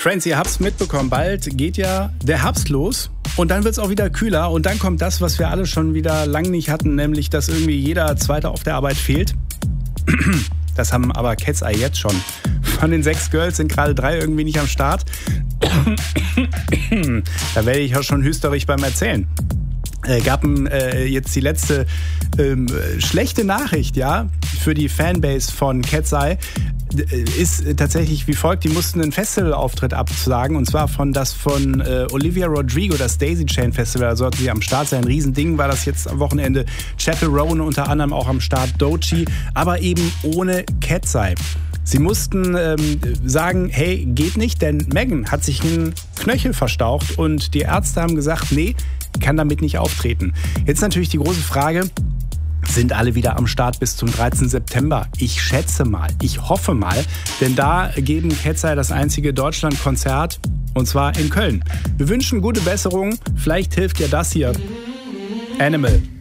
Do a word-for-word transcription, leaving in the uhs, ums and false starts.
Friends, ihr habt's mitbekommen, bald geht ja der Herbst los und dann wird's auch wieder kühler und dann kommt das, was wir alle schon wieder lang nicht hatten, nämlich, dass irgendwie jeder Zweite auf der Arbeit fehlt. Das haben aber Cat's Eye jetzt schon. Von den sechs Girls sind gerade drei irgendwie nicht am Start. Da werde ich auch schon hysterisch beim Erzählen. Äh, gab äh, jetzt die letzte ähm, schlechte Nachricht, ja, für die Fanbase von Cat's Eye. Ist tatsächlich wie folgt, die mussten einen Festivalauftritt absagen und zwar von das von äh, Olivia Rodrigo, das Daisy Chain Festival, also sollten sie am Start sein. Ein Riesending war das jetzt am Wochenende. Chapel Roan unter anderem auch am Start, Doechii, aber eben ohne Cat's Eye. Sie mussten ähm, sagen, hey, geht nicht, denn Megan hat sich einen Knöchel verstaucht und die Ärzte haben gesagt, nee, kann damit nicht auftreten. Jetzt natürlich die große Frage, sind alle wieder am Start bis zum dreizehnten September? Ich schätze mal, ich hoffe mal, denn da geben Cat's Eye das einzige Deutschlandkonzert und zwar in Köln. Wir wünschen gute Besserung, vielleicht hilft ja das hier. Animal.